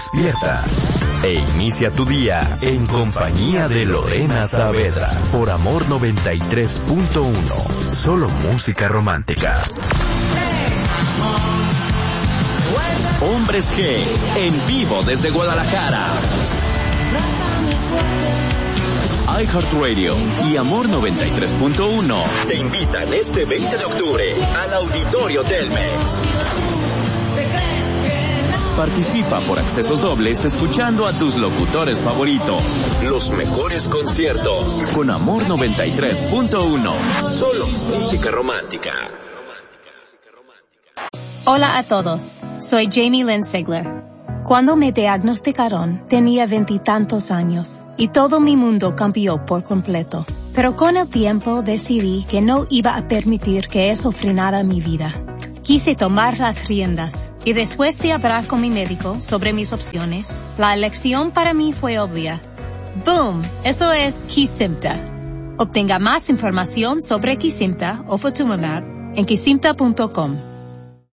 Despierta e inicia tu día en compañía de Lorena Saavedra por Amor 93.1. Solo música romántica. Hombres G, en vivo desde Guadalajara. iHeartRadio y Amor 93.1 te invitan este 20 de octubre al Auditorio Telmex. Participa por accesos dobles escuchando a tus locutores favoritos. Los mejores conciertos con Amor 93.1. Solo música romántica. Hola a todos, soy Jamie Lynn Sigler. Cuando me diagnosticaron, tenía 20 y tantos años, y todo mi mundo cambió por completo. Pero con el tiempo decidí que no iba a permitir que eso frenara mi vida. Quise tomar las riendas, y después de hablar con mi médico sobre mis opciones, la elección para mí fue obvia. ¡Boom! Eso es Kesimpta. Obtenga más información sobre Kesimpta o Ofatumumab en kesimpta.com.